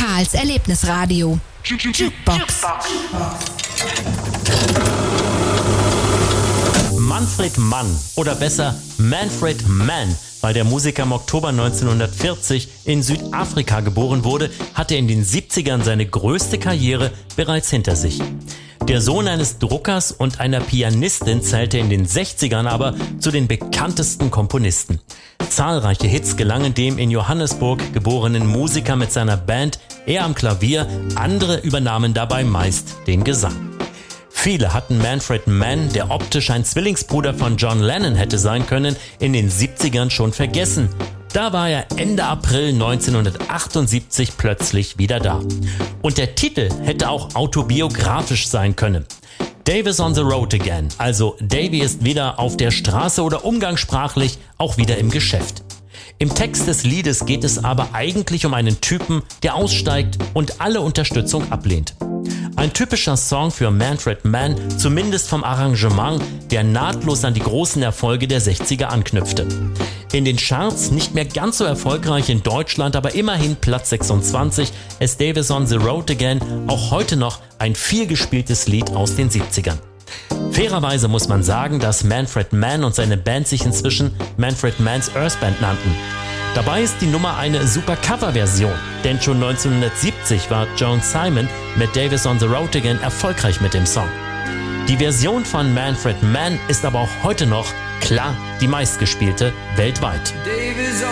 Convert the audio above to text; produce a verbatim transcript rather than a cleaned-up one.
Karls Erlebnisradio. Jukebox. Manfred Mann oder besser Manfred Mann, weil der Musiker im Oktober neunzehnhundertvierzig in Südafrika geboren wurde, hatte in den siebzigern seine größte Karriere bereits hinter sich. Der Sohn eines Druckers und einer Pianistin zählte in den sechzigern aber zu den bekanntesten Komponisten. Zahlreiche Hits gelangen dem in Johannesburg geborenen Musiker mit seiner Band, er am Klavier, andere übernahmen dabei meist den Gesang. Viele hatten Manfred Mann, der optisch ein Zwillingsbruder von John Lennon hätte sein können, in den siebzigern schon vergessen. Da war er Ende April neunzehnhundertachtundsiebzig plötzlich wieder da. Und der Titel hätte auch autobiografisch sein können. Davy's on the road again, also Davy ist wieder auf der Straße oder umgangssprachlich auch wieder im Geschäft. Im Text des Liedes geht es aber eigentlich um einen Typen, der aussteigt und alle Unterstützung ablehnt. Ein typischer Song für Manfred Mann, zumindest vom Arrangement, der nahtlos an die großen Erfolge der sechziger anknüpfte. In den Charts nicht mehr ganz so erfolgreich in Deutschland, aber immerhin Platz sechsundzwanzig, ist Davy's on the Road Again auch heute noch ein vielgespieltes Lied aus den siebzigern. Fairerweise muss man sagen, dass Manfred Mann und seine Band sich inzwischen Manfred Mann's Earth Band nannten. Dabei ist die Nummer eine super Coverversion, denn schon neunzehnhundertsiebzig war Joan Simon mit Davy's on the Road Again erfolgreich mit dem Song. Die Version von Manfred Mann ist aber auch heute noch klar die meistgespielte weltweit.